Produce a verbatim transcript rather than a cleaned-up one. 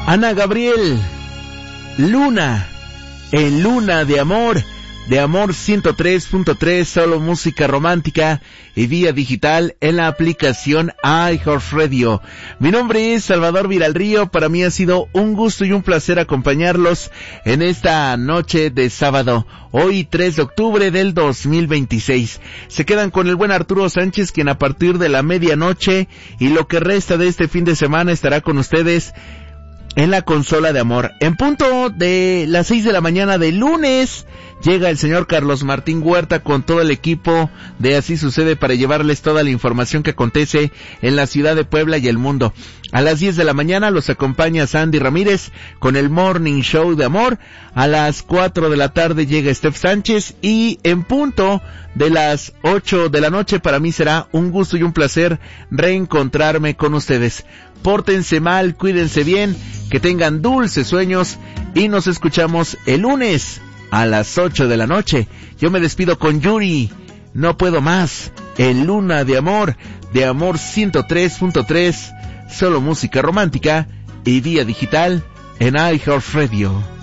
Ana Gabriel, Luna, en Luna de Amor, de Amor ciento tres punto tres, solo música romántica y vía digital en la aplicación iHeartRadio. Mi nombre es Salvador Viralrío, para mí ha sido un gusto y un placer acompañarlos en esta noche de sábado, hoy tres de octubre del dos mil veintiséis. Se quedan con el buen Arturo Sánchez, quien a partir de la medianoche y lo que resta de este fin de semana estará con ustedes en la consola de amor. En punto de las seis de la mañana del lunes, llega el señor Carlos Martín Huerta con todo el equipo de Así Sucede para llevarles toda la información que acontece en la ciudad de Puebla y el mundo. A las diez de la mañana los acompaña Sandy Ramírez con el Morning Show de Amor. A las cuatro de la tarde llega Steph Sánchez y en punto de las ocho de la noche para mí será un gusto y un placer reencontrarme con ustedes. Pórtense mal, cuídense bien, que tengan dulces sueños y nos escuchamos el lunes a las ocho de la noche. Yo me despido con Yuri, No Puedo Más, en Luna de Amor, de Amor ciento tres punto tres, solo música romántica y vía digital en iHeartRadio.